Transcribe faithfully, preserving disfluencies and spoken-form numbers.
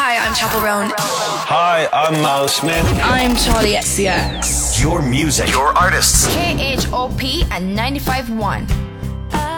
Hi, I'm Chapel Roan. Hi, I'm Miles Smith. I'm Charlie X C X. Your music, your artists. K H O P and ninety-five point one.